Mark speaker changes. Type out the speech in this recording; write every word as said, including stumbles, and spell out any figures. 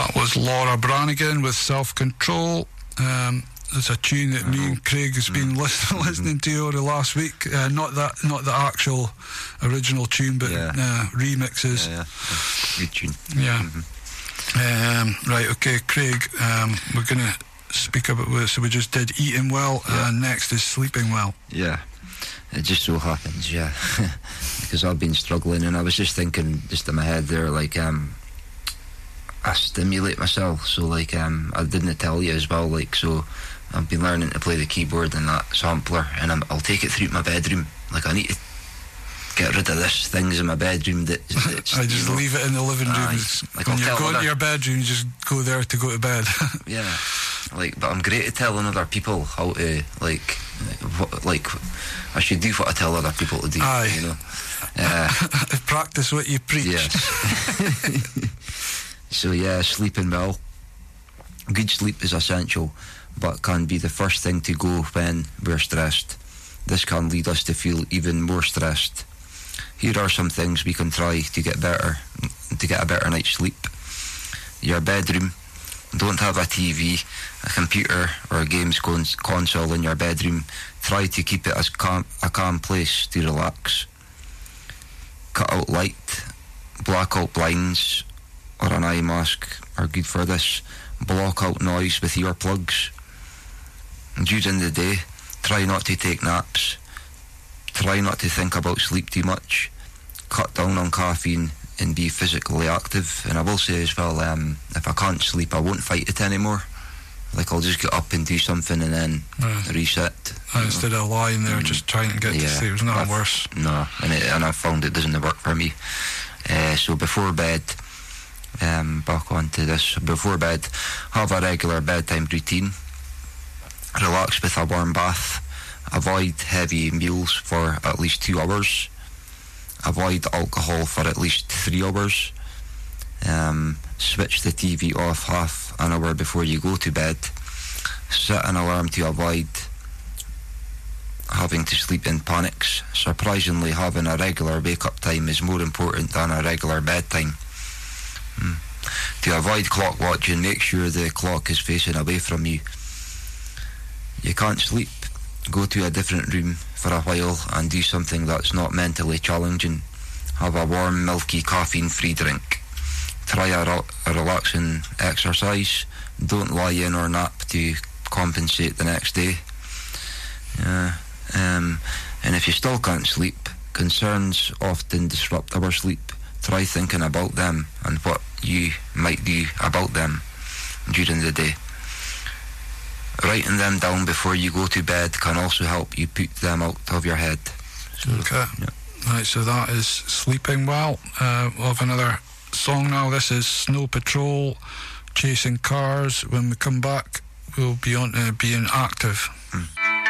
Speaker 1: That was Laura Branigan with Self-Control. Um, there's a tune that me and Craig has been listen, listening to over the last week. Uh, not that, not the actual original tune, but
Speaker 2: yeah.
Speaker 1: uh, remixes.
Speaker 2: Yeah, yeah. Good tune.
Speaker 1: Yeah.
Speaker 2: Mm-hmm.
Speaker 1: Um, right, okay, Craig. Um, we're going to speak about this. So we just did Eating Well, yeah. and next is Sleeping Well.
Speaker 2: Yeah, it just so happens, yeah. Because I've been struggling, and I was just thinking, just in my head there, like, um, I stimulate myself, so like, um, I didn't tell you as well, like, so I've been learning to play the keyboard and that sampler, and I'm, I'll take it through my bedroom. Like, I need to get rid of this things in my bedroom that
Speaker 1: I just you know, leave it in the living room. Uh,
Speaker 2: like
Speaker 1: when
Speaker 2: I'll
Speaker 1: you go into
Speaker 2: other,
Speaker 1: your bedroom, you just go there to go to bed.
Speaker 2: Yeah, like, but I'm great at telling other people how to, like, what, like, I should do what I tell other people to do.
Speaker 1: Aye.
Speaker 2: You know, uh,
Speaker 1: practice what you preach.
Speaker 2: Yes. So yeah, sleeping well. Good sleep is essential, but can be the first thing to go when we're stressed. This can lead us to feel even more stressed. Here are some things we can try to get better, to get a better night's sleep. Your bedroom. Don't have a T V, a computer, or a games cons- console in your bedroom. Try to keep it as calm, a calm place to relax. Cut out light, black out blinds, or an eye mask are good for this. Block out noise with earplugs. During the day, try not to take naps. Try not to think about sleep too much. Cut down on caffeine and be physically active. And I will say as well, um, if I can't sleep, I won't fight it anymore. Like, I'll just get up and do something and then uh, reset.
Speaker 1: And instead know. of lying there mm. just trying to get yeah, to sleep, it's nothing worse.
Speaker 2: No, and, it, and I've found it doesn't work for me. Uh, so before bed, um, back on to this, before bed, have a regular bedtime routine. Relax with a warm bath. Avoid heavy meals for at least two hours. Avoid alcohol for at least three hours. Um, switch the T V off half an hour before you go to bed. Set an alarm to avoid having to sleep in panics. Surprisingly, having a regular wake-up time is more important than a regular bedtime. Hmm. To avoid clock watching, make sure the clock is facing away from you. You can't sleep. Go to a different room for a while and do something that's not mentally challenging. Have a warm, milky, caffeine-free drink. Try a, re- a relaxing exercise. Don't lie in or nap to compensate the next day. Yeah. Um, and if you still can't sleep, concerns often disrupt our sleep. Try thinking about them and what you might do about them during the day. Writing them down before you go to bed can also help you put them out of your head.
Speaker 1: So, okay. Yeah. Right, so that is Sleeping Well. Uh, we'll have another song now. This is Snow Patrol, Chasing Cars. When we come back, we'll be on to Being Active. Mm.